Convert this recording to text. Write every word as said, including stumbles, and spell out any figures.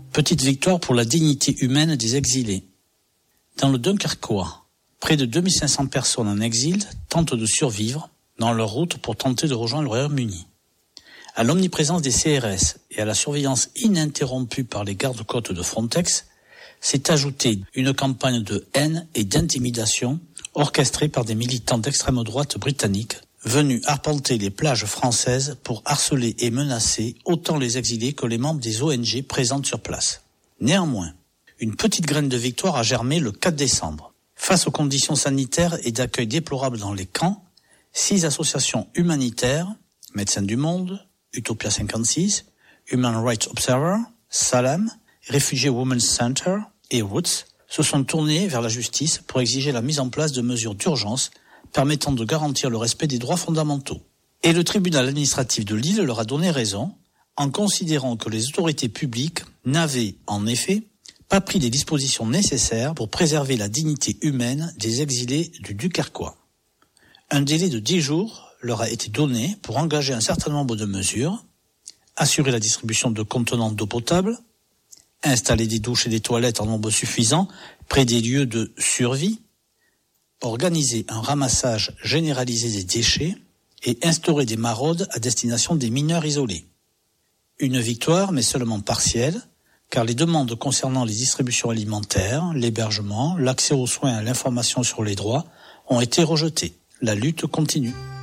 Petite victoire pour la dignité humaine des exilés. Dans le Dunkerquois, près de deux mille cinq cents personnes en exil tentent de survivre dans leur route pour tenter de rejoindre le Royaume-Uni. À l'omniprésence des C R S et à la surveillance ininterrompue par les gardes-côtes de Frontex, s'est ajoutée une campagne de haine et d'intimidation orchestrée par des militants d'extrême droite britanniques venus arpenter les plages françaises pour harceler et menacer autant les exilés que les membres des O N G présentes sur place. Néanmoins, une petite graine de victoire a germé le quatre décembre. Face aux conditions sanitaires et d'accueil déplorables dans les camps, six associations humanitaires, Médecins du Monde, Utopia cinquante-six, Human Rights Observer, Salam, Refugee Women's Center et Roots se sont tournés vers la justice pour exiger la mise en place de mesures d'urgence permettant de garantir le respect des droits fondamentaux. Et le tribunal administratif de Lille leur a donné raison en considérant que les autorités publiques n'avaient, en effet, pas pris les dispositions nécessaires pour préserver la dignité humaine des exilés du Dunkerquois. Un délai de dix jours leur a été donné pour engager un certain nombre de mesures, assurer la distribution de contenants d'eau potable, installer des douches et des toilettes en nombre suffisant près des lieux de survie, organiser un ramassage généralisé des déchets et instaurer des maraudes à destination des mineurs isolés. Une victoire, mais seulement partielle, car les demandes concernant les distributions alimentaires, l'hébergement, l'accès aux soins et à l'information sur les droits ont été rejetées. La lutte continue.